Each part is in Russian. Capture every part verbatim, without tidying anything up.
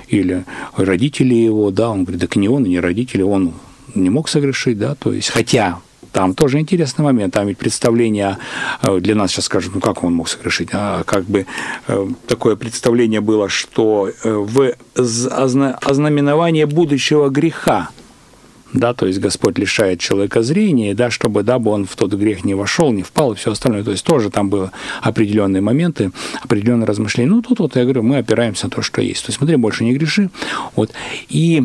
или родители его, да, он говорит, так не он, и не родители, он не мог согрешить, да, то есть, хотя там тоже интересный момент, там ведь представление для нас сейчас скажут, ну как он мог согрешить, а как бы такое представление было, что в ознаменование будущего греха, да, то есть Господь лишает человека зрения, да, чтобы, дабы он в тот грех не вошел, не впал и все остальное. То есть тоже там были определенные моменты, определенные размышления. Ну, тут вот я говорю, мы опираемся на то, что есть. То есть смотри, больше не греши. Вот. И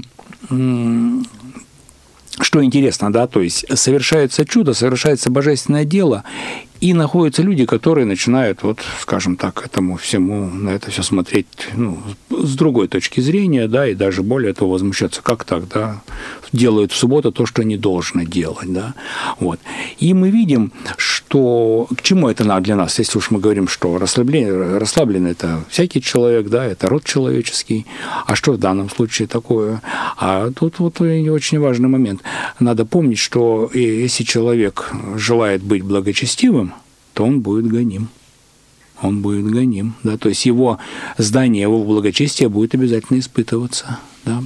что интересно, да, то есть совершается чудо, совершается божественное дело, и находятся люди, которые начинают, вот, скажем так, этому всему, на это все смотреть, ну, с другой точки зрения, да, и даже более того возмущаться, как так, да, делают в субботу то, что не должно делать, да, вот. И мы видим, что к чему это надо для нас, если уж мы говорим, что расслабление, расслабленный – это всякий человек, да, это род человеческий, а что в данном случае такое? А тут вот очень важный момент. Надо помнить, что если человек желает быть благочестивым, то он будет гоним. Он будет гоним, да, то есть его здание, его благочестие будет обязательно испытываться, да.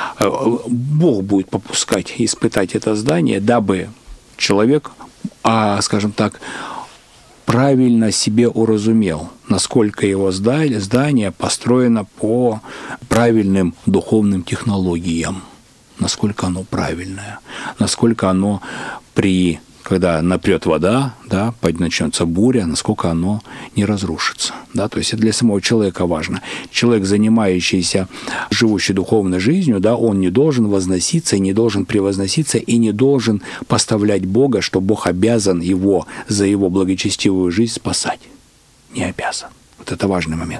Бог будет попускать испытать это здание, дабы человек, а, скажем так, правильно себе уразумел, насколько его здание построено по правильным духовным технологиям, насколько оно правильное, насколько оно при когда напрет вода, да, начнется буря, насколько оно не разрушится. Да, то есть это для самого человека важно. Человек, занимающийся, живущий духовной жизнью, да, он не должен возноситься, и не должен превозноситься, и не должен поставлять Бога, что Бог обязан его за его благочестивую жизнь спасать. Не обязан. Вот это важный момент.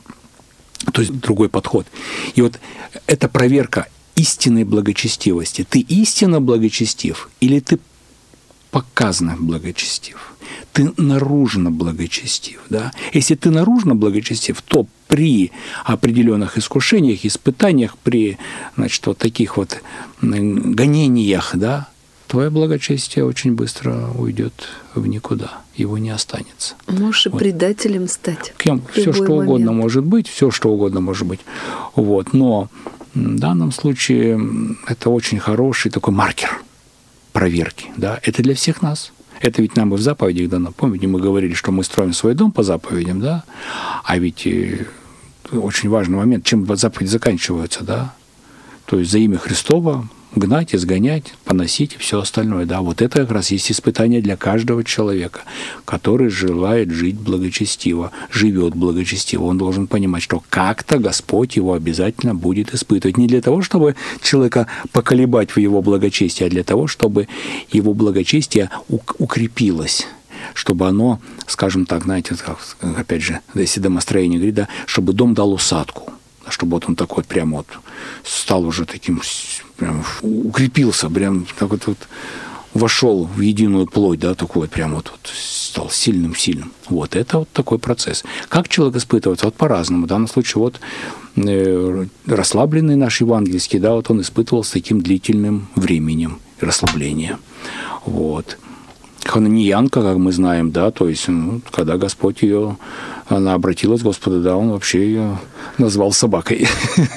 То есть другой подход. И вот эта проверка истинной благочестивости. Ты истинно благочестив или ты показано благочестив, ты наружно благочестив, да? Если ты наружно благочестив, то при определенных искушениях, испытаниях, при, значит, вот таких вот гонениях, да, твое благочестие очень быстро уйдет в никуда, его не останется. Можешь вот. Предателем стать. Кем? Все что момент. Угодно может быть, все что угодно может быть. Вот. Но в данном случае это очень хороший такой маркер проверки, да, это для всех нас. Это ведь нам и в заповедях дано. Помните, мы говорили, что мы строим свой дом по заповедям, да, а ведь очень важный момент, чем заповеди заканчиваются, да, то есть за имя Христово гнать, изгонять, поносить и все остальное, да, вот это как раз есть испытание для каждого человека, который желает жить благочестиво, живет благочестиво. Он должен понимать, что как-то Господь его обязательно будет испытывать. Не для того, чтобы человека поколебать в его благочестии, а для того, чтобы его благочестие укрепилось, чтобы оно, скажем так, знаете, как, опять же, если домостроение говорит, да, чтобы дом дал усадку, чтобы вот он такой прямо вот стал уже таким, прям укрепился, прям так вот, вот вошел в единую плоть, да, такой вот прям вот, вот стал сильным-сильным. Вот это вот такой процесс. Как человек испытывается? Вот по-разному. В данном случае вот э, расслабленный наш евангельский, да, вот он испытывал с таким длительным временем расслабления. Вот. Хананиянка, как мы знаем, да, то есть, ну, когда Господь ее, она обратилась к Господу, да, он вообще ее назвал собакой.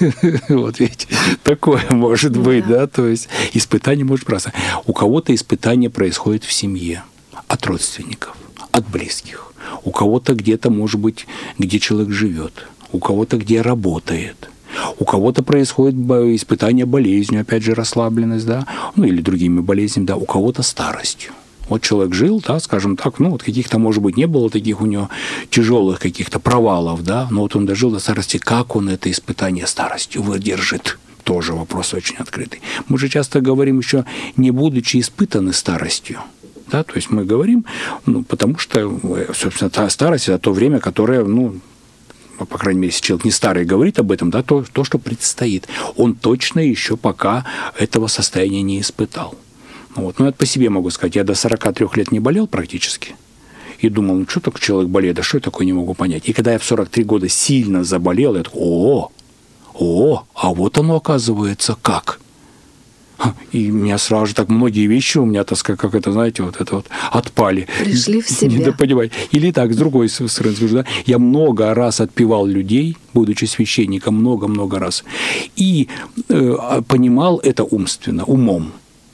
Вот ведь такое может быть, да, то есть испытание может просто. У кого-то испытание происходит в семье, от родственников, от близких. У кого-то где-то, может быть, где человек живет, у кого-то где работает. У кого-то происходит испытание болезнью, опять же, расслабленность, да, ну или другими болезнями, да, у кого-то старостью. Вот человек жил, да, скажем так, ну, вот каких-то, может быть, не было таких у него тяжелых каких-то провалов, да, но вот он дожил до старости, как он это испытание старостью выдержит? Тоже вопрос очень открытый. Мы же часто говорим еще, не будучи испытаны старостью, да, то есть мы говорим, ну, потому что, собственно, та старость – это то время, которое, ну, по крайней мере, если человек не старый говорит об этом, да, то, то, что предстоит. Он точно еще пока этого состояния не испытал. Вот. Ну, это по себе могу сказать. Я до сорока трёх лет не болел практически. И думал, ну, что такое человек болеет, да что я такое не могу понять. И когда я в сорок три года сильно заболел, я такой, о, о, а вот оно оказывается как. И меня сразу же так многие вещи у меня, так сказать, как это, знаете, вот это вот отпали. Пришли в себя. Да, понимаете. Или так, с другой стороны скажу, да, я много раз отпевал людей, будучи священником, много-много раз, и э, понимал это умственно, умом,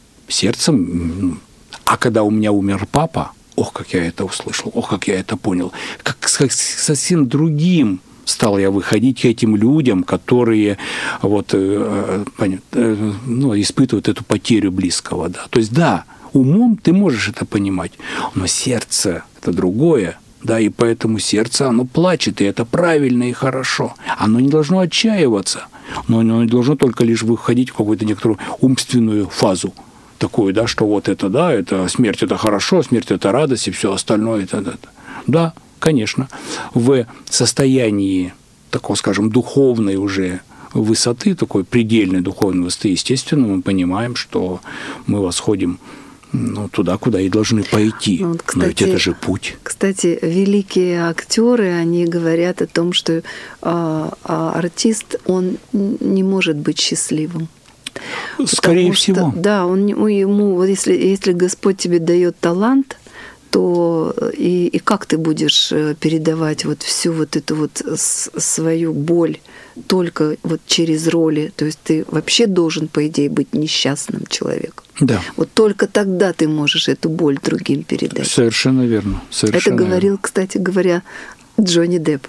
сердцем. А когда у меня умер папа, ох, как я это услышал, ох, как я это понял, как, как совсем другим стал я выходить к этим людям, которые вот, э, э, ну, испытывают эту потерю близкого. Да. То есть, да, умом ты можешь это понимать, но сердце – это другое. Да, и поэтому сердце, оно плачет, и это правильно и хорошо. Оно не должно отчаиваться, но оно не должно только лишь выходить в какую-то некоторую умственную фазу. Такую, да, что вот это, да, это смерть – это хорошо, смерть – это радость, и все остальное – это, это. Да, конечно, в состоянии, такого, скажем, духовной уже высоты, такой предельной духовной высоты, естественно, мы понимаем, что мы восходим, ну, туда, куда и должны пойти. Вот, кстати, но ведь это же путь. Кстати, великие актеры, они говорят о том, что а, а, артист, он не может быть счастливым. Скорее Потому всего. Что, да, он ему, вот если, если Господь тебе дает талант, то и, и как ты будешь передавать вот всю вот эту вот свою боль только вот через роли? То есть ты вообще должен, по идее, быть несчастным человеком. Да. Вот только тогда ты можешь эту боль другим передать. Совершенно верно. Совершенно Это говорил, верно. Кстати говоря, Джонни Депп,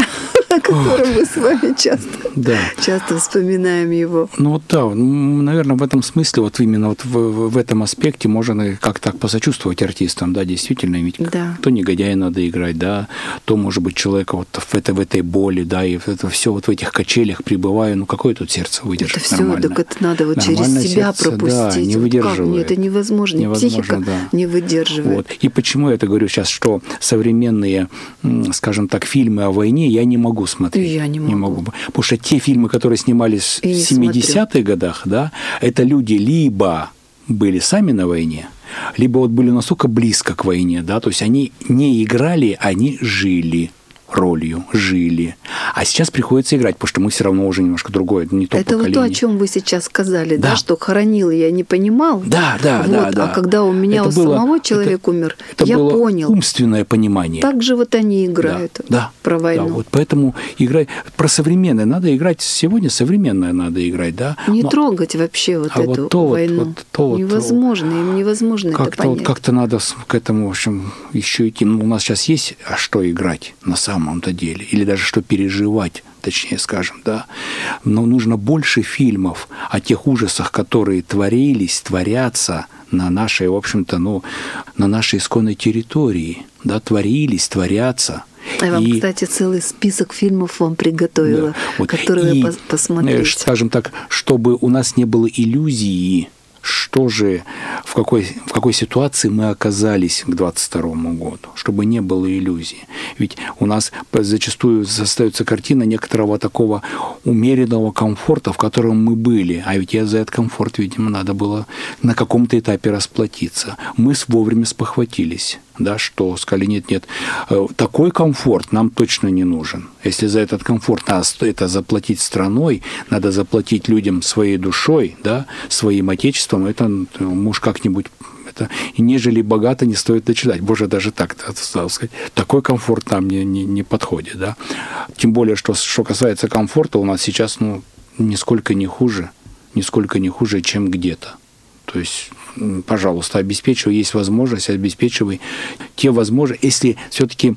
о котором мы с вами часто, да. часто вспоминаем его. Ну вот да, наверное, в этом смысле, вот именно вот в, в этом аспекте можно как-то посочувствовать артистам, да, действительно, ведь да. то негодяя надо играть, да, то, может быть, человека вот в, это, в этой боли, да, и это все вот в этих качелях пребывая, ну какое тут сердце выдержит это нормально? Это все, так это надо вот нормальное через себя сердце, пропустить. Да, не вот выдерживает. Как? Это невозможно, невозможно психика да. не выдерживает. Вот. И почему я это говорю сейчас, что современные, скажем так, фильмы о войне я не могу смотреть. Я не могу. не могу. Потому что те фильмы, которые снимались и в семидесятых годах, да, это люди либо были сами на войне, либо вот были настолько близко к войне, да, то есть они не играли, они жили ролью, жили. А сейчас приходится играть, потому что мы все равно уже немножко другое, не то это поколение. Это вот то, о чем вы сейчас сказали, да, да что хоронил я не понимал. Да, да, вот, да, да. А когда у меня это у было, самого человек это, умер, это я было понял. Умственное понимание. Так же вот они играют да, про войну. Да, вот поэтому играть про современное надо играть сегодня, современное надо играть, да. Не Но, трогать вообще вот а эту вот то, войну. Вот, то, невозможно, то, им невозможно как-то, это понять. Вот, как-то надо к этому, в общем, еще идти. Ну, у нас сейчас есть, а что играть на самом-то деле? Или даже что переживать, точнее скажем, да. Но нужно больше фильмов о тех ужасах, которые творились, творятся на нашей, в общем-то, ну, на нашей исконной территории, да, творились, творятся. Я вам, и, кстати, целый список фильмов вам приготовила, да, вот, которые и, вы посмотрите. Скажем так, чтобы у нас не было иллюзии, что же, в какой, в какой ситуации мы оказались к двадцать второму году, чтобы не было иллюзий. Ведь у нас зачастую остается картина некоторого такого умеренного комфорта, в котором мы были. А ведь за этот комфорт, видимо, надо было на каком-то этапе расплатиться. Мы вовремя спохватились, да, что сказали, нет-нет, такой комфорт нам точно не нужен. Если за этот комфорт надо это заплатить страной, надо заплатить людям своей душой, да, своим отечеством, это муж как-нибудь, это, и нежели богато не стоит дочитать. Боже, даже так, да, сказать, такой комфорт нам не, не, не подходит. Да? Тем более, что, что касается комфорта, у нас сейчас ну, нисколько не хуже, нисколько не хуже, чем где-то. То есть, пожалуйста, обеспечивай, есть возможность, обеспечивай те возможности, если все-таки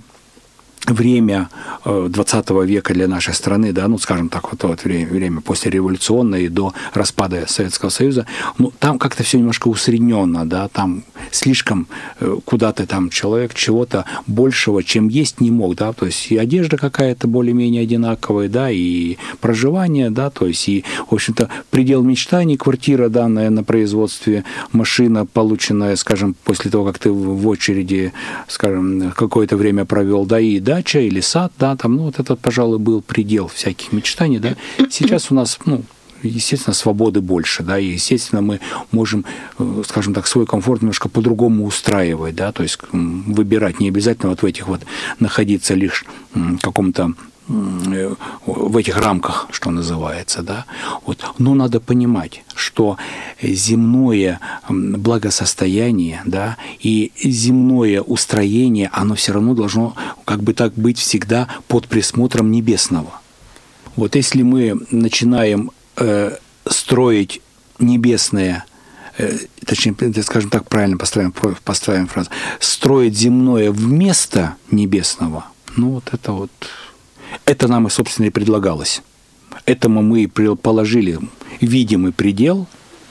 время двадцатого века для нашей страны, да, ну, скажем так, вот, вот время, время послереволюционное и до распада Советского Союза, ну, там как-то все немножко усредненно, да, там слишком куда-то там человек чего-то большего, чем есть, не мог, да, то есть и одежда какая-то более-менее одинаковая, да, и проживание, да, то есть и, в общем-то, предел мечтаний, квартира, данная на производстве, машина, полученная, скажем, после того, как ты в очереди, скажем, какое-то время провел, да, и дача или сад, да, там, ну, вот этот, пожалуй, был предел всяких мечтаний, да. Сейчас у нас, ну, естественно, свободы больше, да, и, естественно, мы можем, скажем так, свой комфорт немножко по-другому устраивать, да, то есть выбирать, не обязательно вот в этих вот находиться лишь в каком-то в этих рамках, что называется, да, вот. Но надо понимать, что земное благосостояние, да, и земное устроение, оно все равно должно как бы так быть всегда под присмотром небесного. Вот если мы начинаем э, строить небесное, э, точнее, скажем так, правильно поставим, поставим фразу, строить земное вместо небесного, ну вот это вот, это нам и, собственно, и предлагалось. Этому мы и положили видимый предел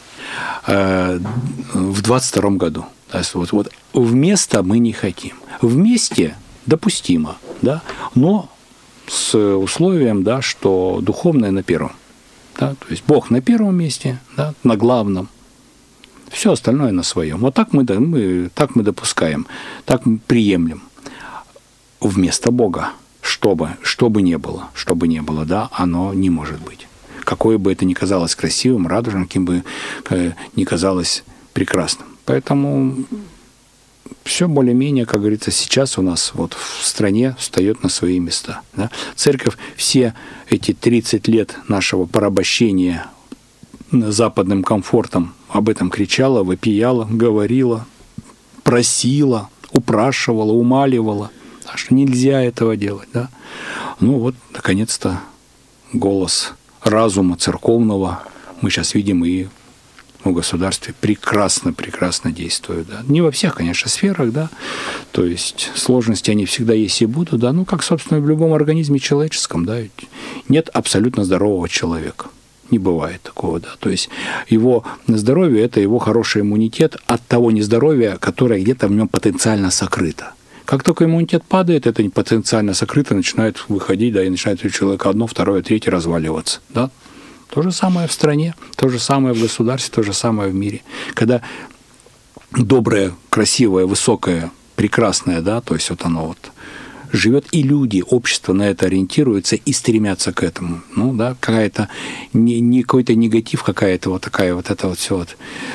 э, в двадцать втором году. То есть вот, вот вместо мы не хотим. Вместе допустимо, да, но с условием, да, что духовное на первом. Да, то есть Бог на первом месте, да, на главном, все остальное на своем. Вот так мы, мы, так мы допускаем, так мы приемлем. Вместо Бога, что бы, что бы ни было, что бы ни было, да, оно не может быть. Какое бы это ни казалось красивым, радужным, каким бы ни казалось прекрасным. Поэтому все более-менее, как говорится, сейчас у нас вот в стране встает на свои места. Да? Церковь все эти тридцать лет нашего порабощения западным комфортом об этом кричала, вопияла, говорила, просила, упрашивала, умаливала, что нельзя этого делать. Да? Ну вот, наконец-то, голос разума церковного мы сейчас видим и в государстве прекрасно-прекрасно действуют. Да. Не во всех, конечно, сферах, да, то есть сложности они всегда есть и будут, да, ну, как, собственно, в любом организме человеческом, да, ведь нет абсолютно здорового человека. Не бывает такого, да, то есть его здоровье – это его хороший иммунитет от того нездоровья, которое где-то в нем потенциально сокрыто. Как только иммунитет падает, это потенциально сокрыто начинает выходить, да, и начинает у человека одно, второе, третье разваливаться, да. То же самое в стране, то же самое в государстве, то же самое в мире. Когда доброе, красивое, высокое, прекрасное, да, то есть вот оно вот живет, и люди, общество на это ориентируются и стремятся к этому. Ну, да, какая-то, не, не какой-то негатив, какая-то вот такая вот это вот все вот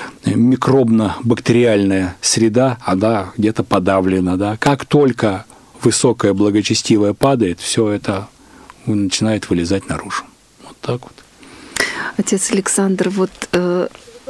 микробно-бактериальная среда, она где-то подавлена, да. Как только высокое, благочестивое падает, все это начинает вылезать наружу. Вот так вот. Отец Александр, вот э,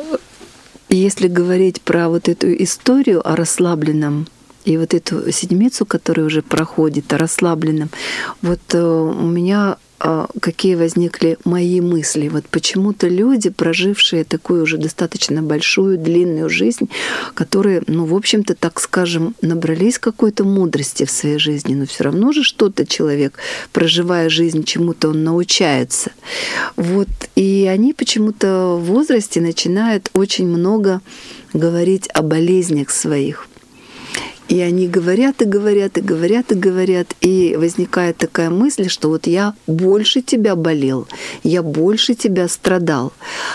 если говорить про вот эту историю о расслабленном и вот эту седмицу, которая уже проходит, о расслабленном, вот э, у меня э, какие возникли мои мысли. Вот почему-то люди, прожившие такую уже достаточно большую, длинную жизнь, которые, ну, в общем-то, так скажем, набрались какой-то мудрости в своей жизни, но все равно же что-то человек, проживая жизнь, чему-то он научается. Вот. И они почему-то в возрасте начинают очень много говорить о болезнях своих. И они говорят и говорят и говорят и говорят, и возникает такая мысль, что вот я больше тебя болел, я больше тебя страдал.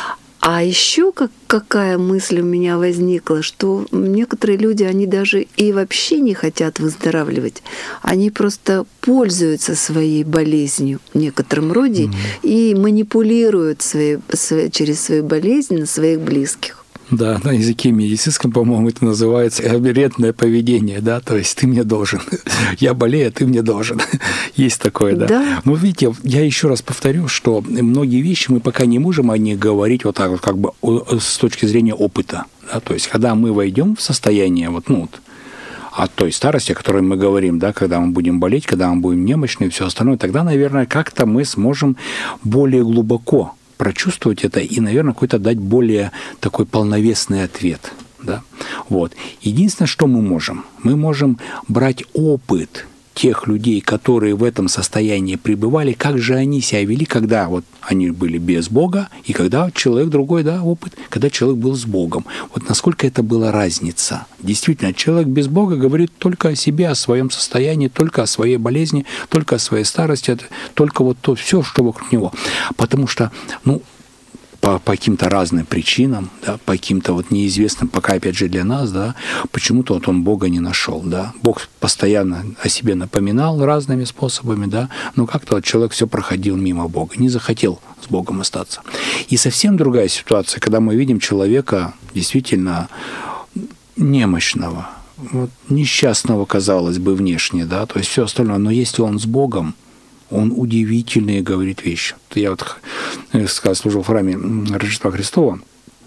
А еще как, какая мысль у меня возникла, что некоторые люди, они даже и вообще не хотят выздоравливать. Они просто пользуются своей болезнью в некотором роде mm-hmm. и манипулируют свои, свои, через свою болезнь на своих близких. Да, на языке медицинском, по-моему, это называется оберетное поведение, да, то есть ты мне должен, я болею, а ты мне должен. Есть такое, да. да. Но видите, я еще раз повторю, что многие вещи мы пока не можем о них говорить вот так вот, как бы с точки зрения опыта, да, то есть когда мы войдем в состояние вот, ну, вот, от той старости, о которой мы говорим, да, когда мы будем болеть, когда мы будем немощны и все остальное, тогда, наверное, как-то мы сможем более глубоко прочувствовать это и, наверное, какой-то дать более такой полновесный ответ. Да? Вот. Единственное, что мы можем, мы можем брать опыт тех людей, которые в этом состоянии пребывали, как же они себя вели, когда вот они были без Бога, и когда человек другой, да, опыт, когда человек был с Богом. Вот насколько это была разница. Действительно, человек без Бога говорит только о себе, о своем состоянии, только о своей болезни, только о своей старости, только вот то, все, что вокруг него. Потому что, ну, по, по каким-то разным причинам, да, по каким-то вот неизвестным, пока опять же для нас, да, почему-то вот он Бога не нашел, да. Бог постоянно о себе напоминал разными способами, да, но как-то вот человек все проходил мимо Бога, не захотел с Богом остаться. И совсем другая ситуация, когда мы видим человека действительно немощного, вот, несчастного, казалось бы, внешне, да, то есть все остальное, но если он с Богом, он удивительные говорит вещи. Я вот служил в храме Рождества Христова,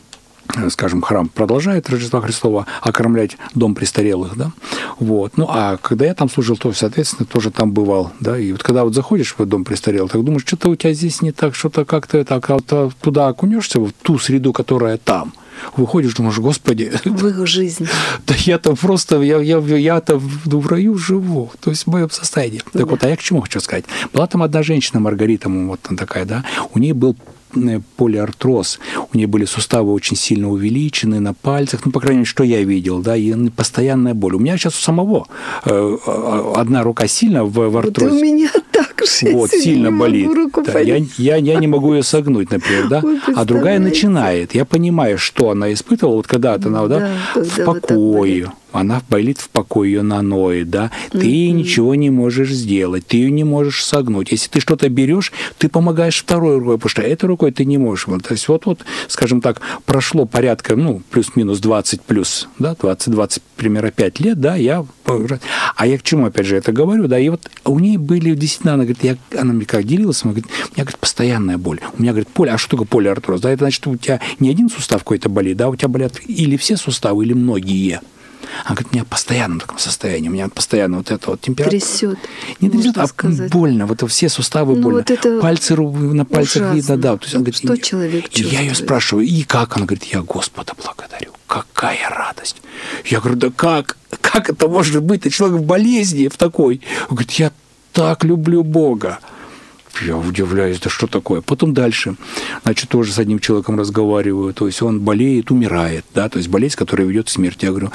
скажем, храм продолжает Рождества Христова окормлять дом престарелых, да, вот. Ну, а когда я там служил, то, соответственно, тоже там бывал, да, и вот когда вот заходишь в дом престарелых, так думаешь, что-то у тебя здесь не так, что-то как-то так, а вот туда окунешься, в ту среду, которая там, выходишь, думаешь, Господи. В их жизнь. Да я-то просто, я, я, я-то в, в раю живу, то есть в моем состоянии. Так да. Вот, а я к чему хочу сказать? Была там одна женщина, Маргарита, вот она такая, да, у нее был полиартроз, у нее были суставы очень сильно увеличены на пальцах, ну, по крайней мере, что я видел, да, и постоянная боль. У меня сейчас у самого э, одна рука сильно в, в артрозе. Вот у меня так же. Вот, сильно болит. Да, я, я, я не могу ее согнуть, например, да, Ой, а другая начинает. Я понимаю, что она испытывала, вот когда-то она, да, да в покое. Она болит в покое, ее наноет, да, ты mm-hmm. ничего не можешь сделать, ты ее не можешь согнуть. Если ты что-то берешь, ты помогаешь второй рукой, потому что этой рукой ты не можешь. То есть вот, вот, скажем так, прошло порядка, ну, плюс-минус двадцать плюс, да, двадцать-двадцать, примерно пять лет, да, я... А я к чему, опять же, это говорю, да, и вот у нее были, действительно, она говорит, я, она мне как делилась, она говорит, у меня, говорит, постоянная боль. У меня, говорит, поле, а что такое полиартроз? Да, это значит, у тебя не один сустав какой-то болит, да, у тебя болят или все суставы, или многие. Она говорит, у меня постоянно в таком состоянии, у меня постоянно вот это вот температура. Трясет. Не трясет, а сказать. Больно, вот все суставы ну, больно. Вот это пальцы на пальцах ужасно. Видно, да. То есть, она говорит, что человек чувствует? Я ее спрашиваю, и как? Она говорит, я Господа благодарю. Какая радость. Я говорю, да как? Как это может быть? Ты человек в болезни, в такой. Он говорит, я так люблю Бога. Я удивляюсь, да что такое? Потом дальше, значит, тоже с одним человеком разговариваю, то есть он болеет, умирает, да, то есть болезнь, которая ведет к смерти. Я говорю,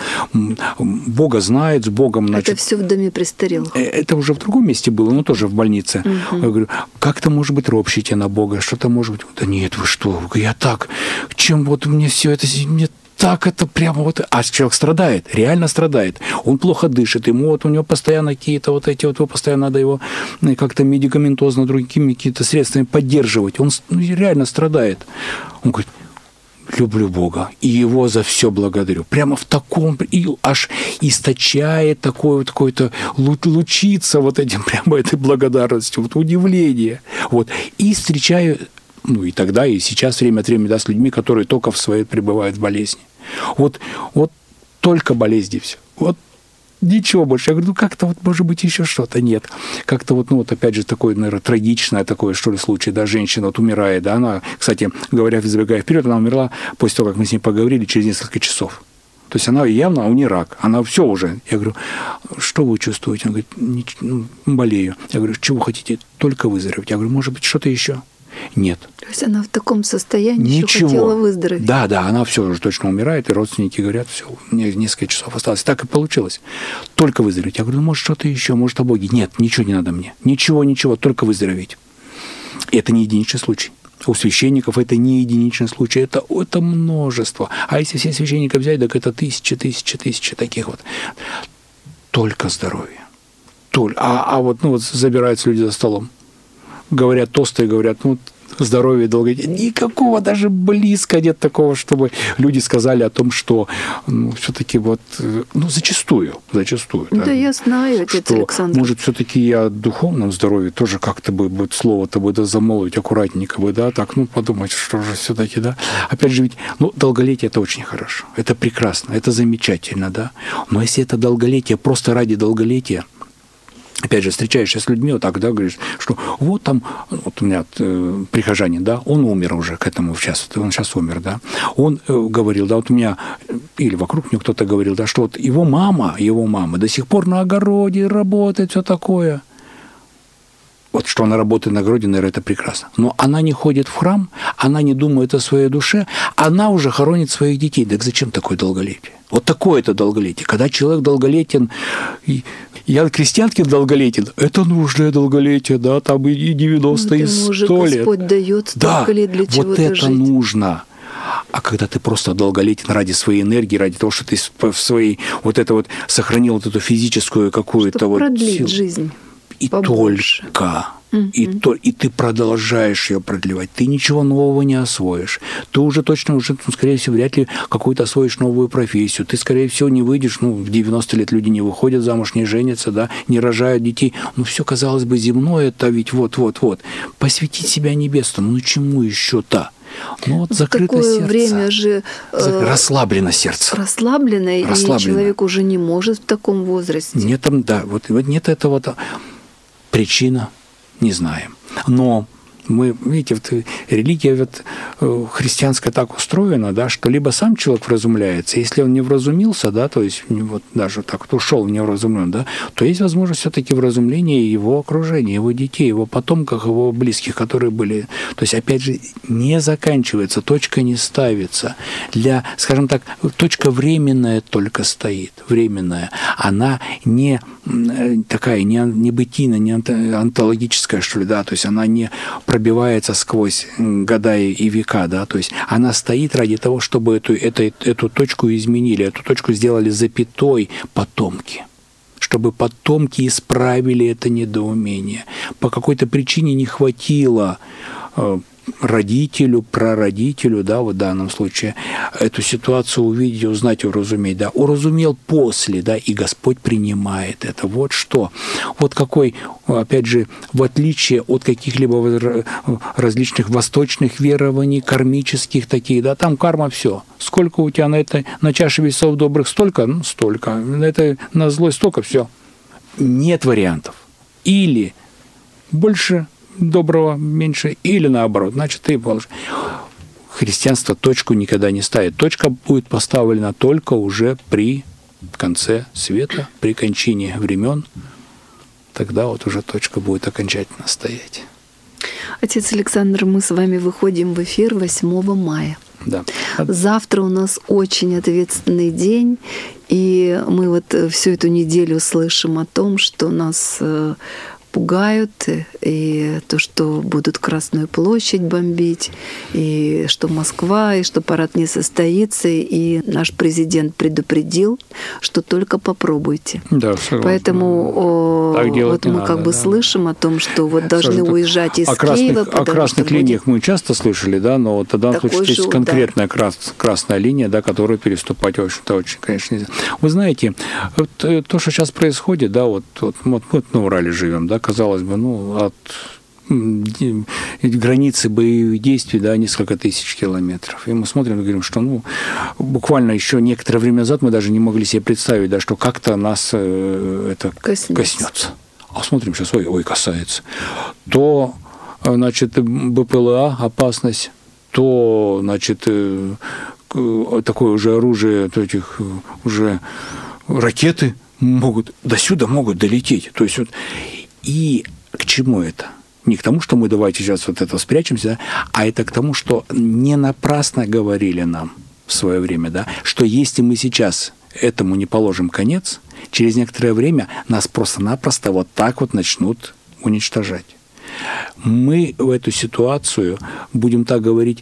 Бога знает, с Богом, значит... Это все в доме престарелых. Это уже в другом месте было, но тоже в больнице. Угу. Я говорю, как-то, может быть, ропщите на Бога, что-то может быть... Да нет, вы что, я так, чем вот мне все это... Мне так это прямо вот... А человек страдает, реально страдает. Он плохо дышит, ему вот у него постоянно какие-то вот эти вот... Постоянно надо его как-то медикаментозно, другими какими-то средствами поддерживать. Он реально страдает. Он говорит, люблю Бога, и Его за все благодарю. Прямо в таком... И аж источает такое вот какое-то... Лучится вот этим прямо этой благодарностью, вот удивление. Вот. И встречаю... Ну, и тогда, и сейчас время от времени, да, с людьми, которые только в своей пребывают в болезни. Вот, вот только болезни все. Вот ничего больше. Я говорю, ну, как-то вот, может быть, еще что-то. Нет. Как-то вот, ну, вот опять же, такое, наверное, трагичное такое, что ли, случай, да, женщина вот умирает, да, она, кстати, говоря, забегая вперед, она умерла после того, как мы с ней поговорили, через несколько часов. То есть она явно, у нее рак, она все уже. Я говорю, что вы чувствуете? Она говорит, ну, болею. Я говорю, чего хотите? Только выздороветь. Я говорю, может быть, что-то еще? Нет. То есть она в таком состоянии, Ничего. Что хотела выздороветь. Да, да, она все уже точно умирает, и родственники говорят, все, мне несколько часов осталось. Так и получилось. Только выздороветь. Я говорю, ну, может, что-то еще, может, о Боге. Нет, ничего не надо мне. Ничего, ничего, только выздороветь. И это не единичный случай. У священников это не единичный случай, это, это множество. А если все священники взять, так это тысячи, тысячи, тысячи таких вот. Только здоровье. Только. А, а вот, ну, вот забираются люди за столом. Говорят тосты, говорят, ну, здоровье и долголетие. Никакого даже близко нет такого, чтобы люди сказали о том, что ну, все-таки вот, ну, зачастую, зачастую. Да, да я знаю, отец что, Александр. Может, все-таки я о духовном здоровье тоже как-то бы, бы слово-то бы да, замолвить аккуратненько бы, да, так, ну, подумать, что же все-таки, да. Опять же, ведь, ну, долголетие – это очень хорошо, это прекрасно, это замечательно, да. Но если это долголетие просто ради долголетия, опять же, встречаешься с людьми, вот так, да, говоришь, что вот там, вот у меня э, прихожанин, да, он умер уже к этому сейчас, он сейчас умер, да, он э, говорил, да, вот у меня, или вокруг него кто-то говорил, да, что вот его мама, его мама до сих пор на огороде работает, все такое. Вот что она работает на огороде, наверное, это прекрасно. Но она не ходит в храм, она не думает о своей душе, она уже хоронит своих детей. Так зачем такое долголетие? Вот такое-то долголетие. Когда человек долголетен, и я крестьянский долголетен, это нужное долголетие, да, там и девяносто, и сто лет. Господь дает столько да, лет для чего-то вот это жить. Нужно. А когда ты просто долголетен ради своей энергии, ради того, что ты в своей вот это вот сохранил вот эту физическую какую-то чтобы вот продлить силу. жизнь. И побольше. только, mm-hmm. и, то, и ты продолжаешь ее продлевать. Ты ничего нового не освоишь. Ты уже точно, уже, ну, скорее всего, вряд ли какую-то освоишь новую профессию. Ты, скорее всего, не выйдешь. Ну, в девяносто лет люди не выходят замуж, не женятся, да, не рожают детей. Ну, все, казалось бы, земное, это ведь вот-вот-вот. Посвятить себя небесному, ну, чему еще-то? Но вот закрыто такое сердце. время же э, расслаблено сердце. Расслаблено, расслаблено, и человек уже не может в таком возрасте. Нет там, да, вот, вот нет этого. Причина не знаем. Но мы, видите, вот религия вот, христианская так устроена, да, что либо сам человек вразумляется, если он не вразумился, да, то есть вот даже так вот ушел в невразумлен, да, то есть возможность все-таки вразумления его окружения, его детей, его потомков, его близких, которые были. То есть, опять же, не заканчивается, точка не ставится. Для, скажем так, точка временная только стоит, временная. Она не такая, не, не бытийная, не онтологическая, что ли, да, то есть она не пробивается сквозь года и века, да, то есть она стоит ради того, чтобы эту, эту, эту точку изменили, эту точку сделали запятой потомки, чтобы потомки исправили это недоумение. По какой-то причине не хватило родителю, прародителю, да, в данном случае, эту ситуацию увидеть, узнать, уразуметь, да, уразумел после, да, и Господь принимает это. Вот что. Вот какой, опять же, в отличие от каких-либо различных восточных верований, кармических таких, да, там карма все. Сколько у тебя на это, на чаше весов добрых столько, ну, столько. На это, на злость столько, все. Нет вариантов. Или больше доброго меньше, или наоборот, значит, ты положишь. Христианство точку никогда не ставит. Точка будет поставлена только уже при конце света, при кончине времен. Тогда вот уже точка будет окончательно стоять. Отец Александр, мы с вами выходим в эфир восьмого мая. Да. Завтра у нас очень ответственный день, и мы вот всю эту неделю слышим о том, что нас пугают, и то, что будут Красную площадь бомбить, и что Москва, и что парад не состоится, и наш президент предупредил, что только попробуйте. Да, согласен. Поэтому о, вот мы надо, как бы да. слышим о том, что вот должны Скажем, уезжать из о Киева. Красных, о красных линиях мы часто слышали, да, но вот тогда есть удар. Конкретная крас, красная линия, да, которую переступать, в общем-то, очень, конечно, нельзя. Вы знаете, вот, то, что сейчас происходит, да, вот, вот, вот мы на Урале живем, да, казалось бы, ну, от границы боевых действий, да, несколько тысяч километров. И мы смотрим и говорим, что, ну, буквально еще некоторое время назад мы даже не могли себе представить, да, что как-то нас э, это коснется. коснется. А смотрим сейчас, ой, ой, касается. То, значит, БПЛА, опасность, то, значит, э, такое уже оружие, то этих уже ракеты могут, до сюда могут долететь. То есть вот, и к чему это? Не к тому, что мы давайте сейчас вот это спрячемся, а это к тому, что не напрасно говорили нам в свое время, да, что если мы сейчас этому не положим конец, через некоторое время нас просто-напросто вот так вот начнут уничтожать. Мы в эту ситуацию, будем так говорить,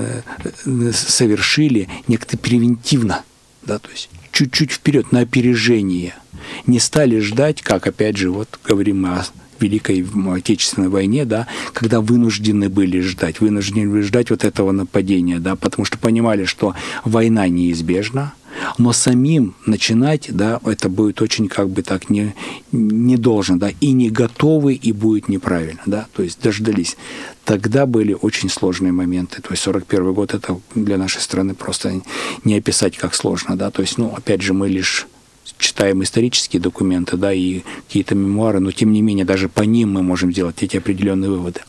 совершили некто превентивно, да, то есть чуть-чуть вперед, на опережение. Не стали ждать, как, опять же, вот говорим мы о Великой Отечественной войне, да, когда вынуждены были ждать, вынуждены были ждать вот этого нападения, да, потому что понимали, что война неизбежна, но самим начинать, да, это будет очень как бы так не, не должно, да, и не готовы, и будет неправильно, да, то есть дождались. Тогда были очень сложные моменты, то есть сорок первый год это для нашей страны просто не описать как сложно, да, то есть, ну, опять же, мы лишь читаем исторические документы, да, и какие-то мемуары, но тем не менее даже по ним мы можем сделать эти определенные выводы.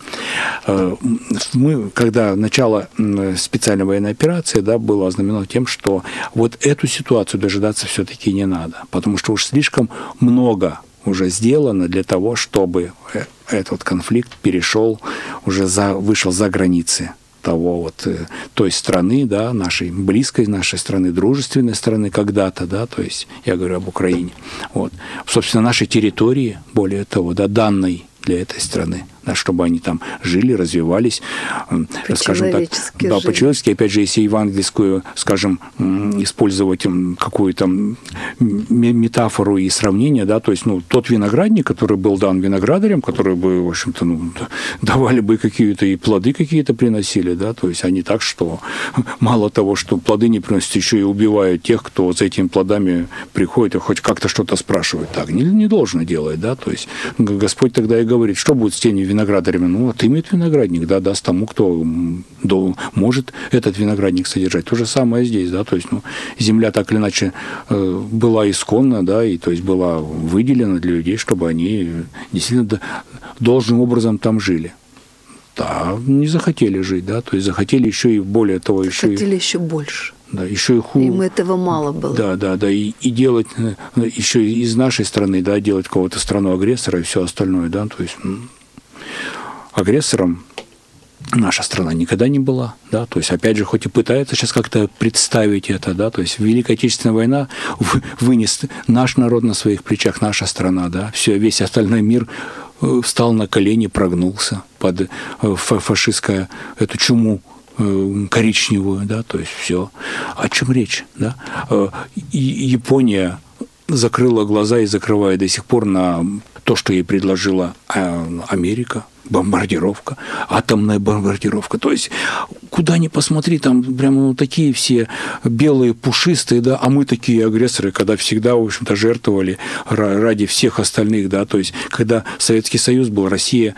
Мы, когда начало специальной военной операции, да, было ознаменовано тем, что вот эту ситуацию дожидаться все-таки не надо, потому что уж слишком много уже сделано для того, чтобы этот конфликт перешел, уже за, вышел за границы того вот той страны, да, нашей близкой нашей страны, дружественной страны когда-то, да, то есть я говорю об Украине, вот, собственно, нашей территории, более того, да, данной для этой страны, да, чтобы они там жили, развивались, скажем так, да, по-человечески, опять же, если евангельскую, скажем, использовать какую-то метафору и сравнение, да, то есть, ну, тот виноградник, который был дан виноградарям, которые бы, в общем-то, ну, давали бы какие-то и плоды какие-то приносили, да, то есть они так, что мало того, что плоды не приносят, еще и убивают тех, кто за этими плодами приходит и хоть как-то что-то спрашивает. Так, не, не должно делать, да, то есть Господь тогда и говорит, что будет с теми виноградарями. Ну, отымет виноградник, да, даст тому, кто до, может этот виноградник содержать. То же самое здесь, да, то есть, ну, земля так или иначе была исконна, да, и то есть была выделена для людей, чтобы они действительно должным образом там жили. Да, не захотели жить, да, то есть захотели еще и более того, еще хотели и, еще больше. Да, еще и хуже. Им этого мало было. Да, да, да, и, и делать еще из нашей страны, да, делать кого-то страну агрессора и все остальное, да, то есть ну, агрессором наша страна никогда не была, да, то есть опять же, хоть и пытается сейчас как-то представить это, да, то есть Великая Отечественная война вынес наш народ на своих плечах, наша страна, да, все, весь остальной мир встал на колени, прогнулся под фашистскую эту чуму коричневую, да, то есть все. О чем речь, да? И Япония закрыла глаза и закрывает до сих пор на то, что ей предложила Америка, бомбардировка, атомная бомбардировка. То есть, куда ни посмотри, там прямо вот такие все белые, пушистые, да, а мы такие агрессоры, когда всегда, в общем-то, жертвовали ради всех остальных, да, то есть, когда Советский Союз был, Россия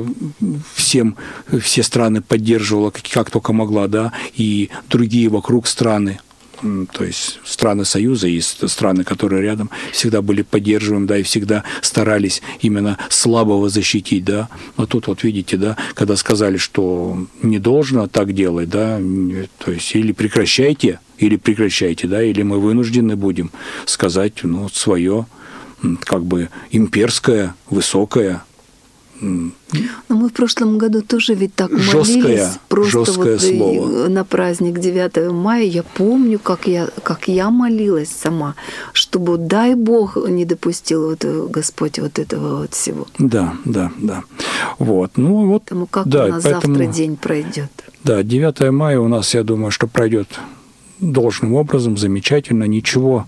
всем, все страны поддерживала, как только могла, да, и другие вокруг страны, то есть страны Союза и страны, которые рядом, всегда были поддерживаем, да, и всегда старались именно слабого защитить, да. А тут вот видите, да, когда сказали, что не должно так делать, да, то есть или прекращайте, или прекращайте, да, или мы вынуждены будем сказать, ну, свое, как бы имперское, высокое. Но мы в прошлом году тоже ведь так жесткое, молились, просто жесткое вот слово. На праздник девятого мая. Я помню, как я, как я молилась сама, чтобы, дай Бог, не допустил вот Господь вот этого вот всего. Да, да, да. Вот, ну вот. Потому как да, у нас поэтому, завтра день пройдет. Да, девятого мая у нас, я думаю, что пройдет должным образом, замечательно, ничего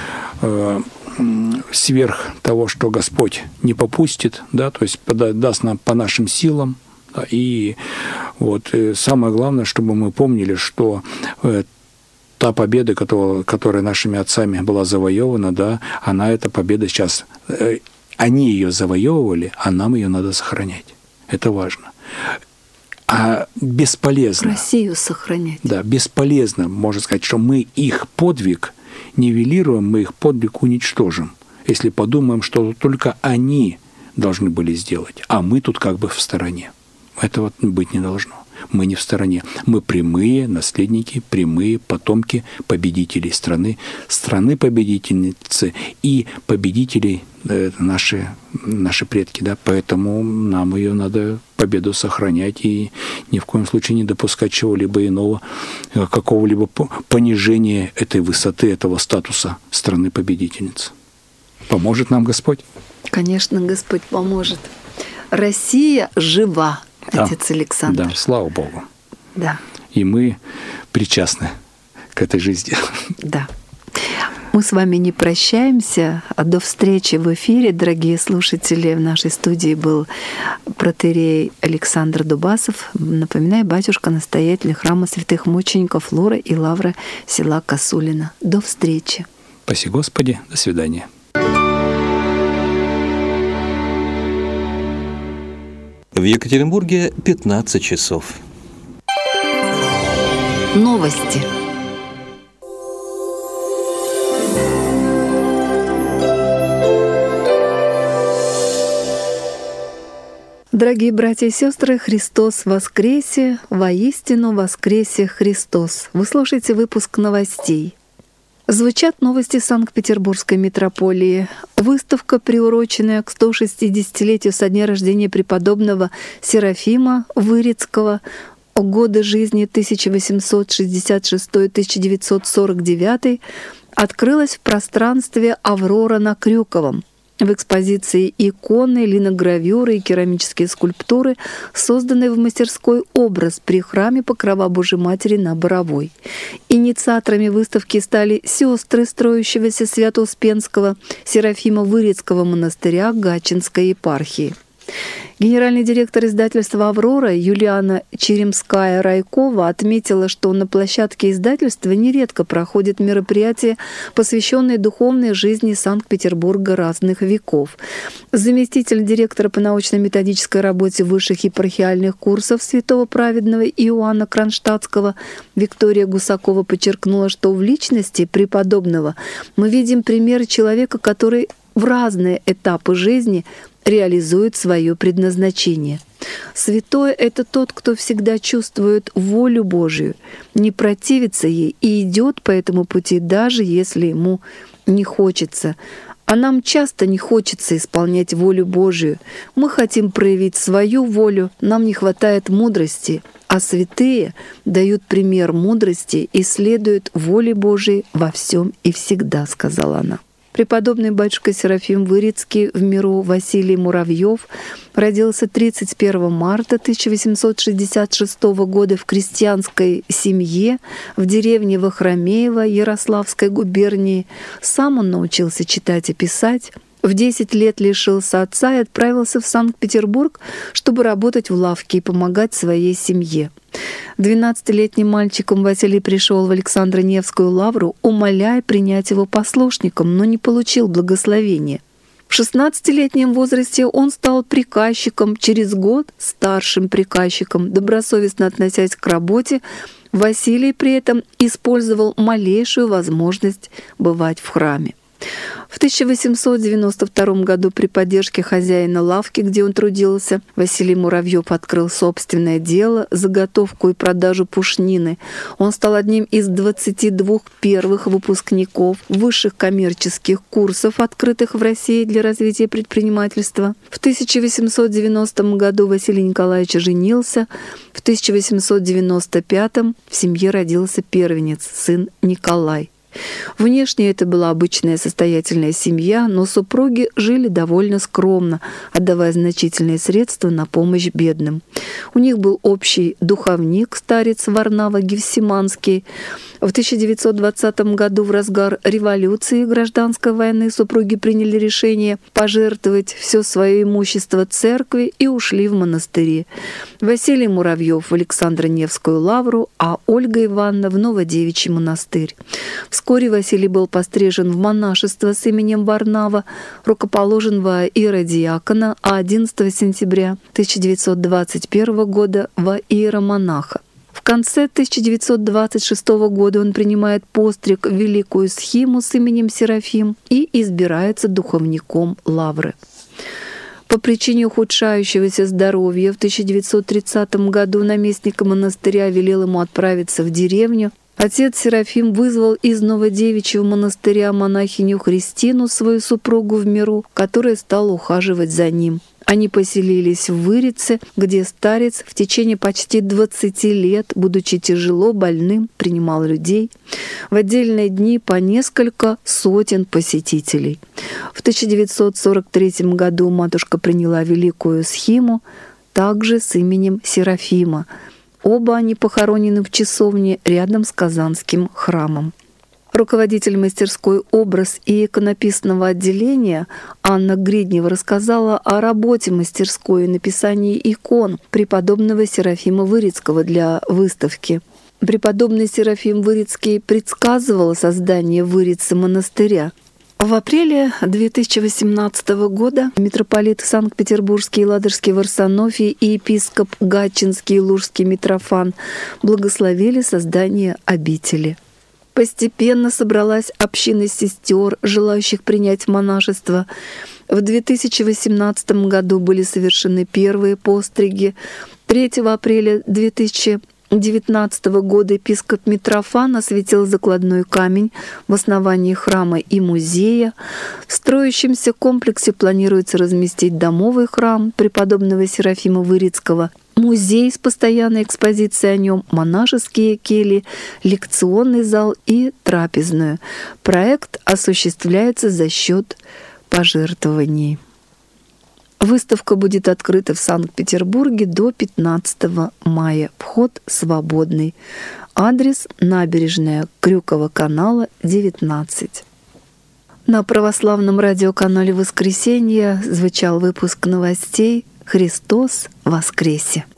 э, сверх того, что Господь не попустит, да, то есть даст нам по нашим силам. Да, и вот и самое главное, чтобы мы помнили, что э, та победа, которая, которая нашими отцами была завоевана, да, она, эта победа сейчас, э, они ее завоевывали, а нам ее надо сохранять. Это важно. А бесполезно. Россию сохранять. Да, бесполезно, можно сказать, что мы их подвиг нивелируем, мы их подвиг уничтожим, если подумаем, что только они должны были сделать, а мы тут как бы в стороне. Этого быть не должно. Мы не в стороне. Мы прямые наследники, прямые потомки победителей страны, страны-победительницы и победителей э, наши, наши предки. Да? Поэтому нам ее надо, победу, сохранять и ни в коем случае не допускать чего-либо иного, какого-либо понижения этой высоты, этого статуса страны-победительницы. Поможет нам Господь? Конечно, Господь поможет. Россия жива. Да, отец Александр. Да, слава Богу. Да. И мы причастны к этой жизни. Да. Мы с вами не прощаемся. А до встречи в эфире, дорогие слушатели. В нашей студии был протоиерей Александр Дубасов. Напоминаю, батюшка, настоятель храма святых мучеников Лора и Лавра села Косулина. До встречи. Спаси Господи. До свидания. В Екатеринбурге пятнадцать часов. Новости. Дорогие братья и сестры, Христос воскресе, воистину воскресе Христос. Вы слушаете выпуск новостей. Звучат новости Санкт-Петербургской митрополии. Выставка, приуроченная к сто шестидесятилетию со дня рождения преподобного Серафима Вырицкого, годы жизни тысяча восемьсот шестьдесят шестой — тысяча девятьсот сорок девятый, открылась в пространстве «Аврора» на Крюковом. В экспозиции иконы, линогравюры и керамические скульптуры, созданные в мастерской «Образ» при храме Покрова Божией Матери на Боровой. Инициаторами выставки стали сестры строящегося Свято-Успенского Серафима Вырицкого монастыря Гатчинской епархии. Генеральный директор издательства «Аврора» Юлиана Черемская-Райкова отметила, что на площадке издательства нередко проходят мероприятия, посвященные духовной жизни Санкт-Петербурга разных веков. Заместитель директора по научно-методической работе высших епархиальных курсов святого праведного Иоанна Кронштадтского Виктория Гусакова подчеркнула, что в личности преподобного мы видим пример человека, который в разные этапы жизни реализует свое предназначение. Святой — это тот, кто всегда чувствует волю Божию, не противится ей и идет по этому пути, даже если ему не хочется. А нам часто не хочется исполнять волю Божию. Мы хотим проявить свою волю, нам не хватает мудрости, а святые дают пример мудрости и следуют воле Божией во всем и всегда, сказала она. Преподобный батюшка Серафим Вырицкий в миру Василий Муравьев родился тридцать первого марта тысяча восемьсот шестьдесят шестого года в крестьянской семье в деревне Вахромеево Ярославской губернии. Сам он научился читать и писать. В десять лет лишился отца и отправился в Санкт-Петербург, чтобы работать в лавке и помогать своей семье. двенадцатилетним мальчиком Василий пришел в Александро-Невскую лавру, умоляя принять его послушником, но не получил благословения. В шестнадцатилетнем возрасте он стал приказчиком, через год старшим приказчиком. Добросовестно относясь к работе, Василий при этом использовал малейшую возможность бывать в храме. В тысяча восемьсот девяносто втором году при поддержке хозяина лавки, где он трудился, Василий Муравьев открыл собственное дело — заготовку и продажу пушнины. Он стал одним из двадцати двух первых выпускников высших коммерческих курсов, открытых в России для развития предпринимательства. В тысяча восемьсот девяностом году Василий Николаевич женился. В тысяча восемьсот девяносто пятом в семье родился первенец, сын Николай. Внешне это была обычная состоятельная семья, но супруги жили довольно скромно, отдавая значительные средства на помощь бедным. У них был общий духовник, старец Варнава Гефсиманский. В тысяча девятьсот двадцатом году в разгар революции и гражданской войны супруги приняли решение пожертвовать все свое имущество церкви и ушли в монастыри. Василий Муравьев в Александро-Невскую лавру, а Ольга Ивановна в Новодевичий монастырь. Вскоре Василий был пострижен в монашество с именем Варнава, рукоположен во иеродиакона, а одиннадцатого сентября тысяча девятьсот двадцать первого года во иеромонаха. В конце тысяча девятьсот двадцать шестого года он принимает постриг в великую схиму с именем Серафим и избирается духовником лавры. По причине ухудшающегося здоровья в тысяча девятьсот тридцатом году наместник монастыря велел ему отправиться в деревню. Отец Серафим вызвал из Новодевичьего монастыря монахиню Христину, свою супругу в миру, которая стала ухаживать за ним. Они поселились в Вырице, где старец в течение почти двадцати лет, будучи тяжело больным, принимал людей. В отдельные дни по несколько сотен посетителей. В тысяча девятьсот сорок третьем году матушка приняла великую схиму, также с именем Серафима. Оба они похоронены в часовне рядом с Казанским храмом. Руководитель мастерской «Образ» и иконописного отделения Анна Гриднева рассказала о работе мастерской и написании икон преподобного Серафима Вырицкого для выставки. Преподобный Серафим Вырицкий предсказывал создание в Вырице монастыря. В апреле две тысячи восемнадцатого года митрополит Санкт-Петербургский и Ладожский Варсонофий и епископ Гатчинский и Лужский Митрофан благословили создание обители. Постепенно собралась община сестер, желающих принять монашество. В две тысячи восемнадцатом году были совершены первые постриги. третьего апреля две тысячи девятнадцатого года епископ Митрофан осветил закладной камень в основании храма и музея. В строящемся комплексе планируется разместить домовый храм преподобного Серафима Вырицкого, музей с постоянной экспозицией о нем, монашеские кельи, лекционный зал и трапезную. Проект осуществляется за счет пожертвований. Выставка будет открыта в Санкт-Петербурге до пятнадцатого мая. Вход свободный. Адрес: набережная Крюкова канала, девятнадцать. На православном радиоканале «Воскресенье» звучал выпуск новостей. Христос воскресе!